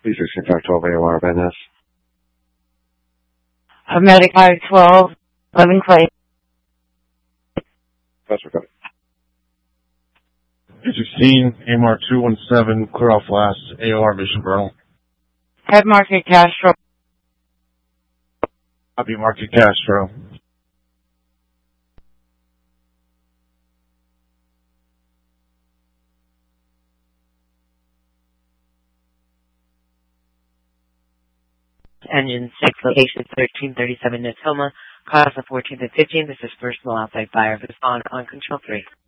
Please reach 512 AOR Van Ness. Medic 512, 11 Clay. That's recorded. 16, AMR 217, clear off last, AOR Mission Bernal. Head Market Castro. Copy Market Castro. Engine 6, location 1337 Natoma, class of 14 to 15. This is personal outside fire. Respond on control 3.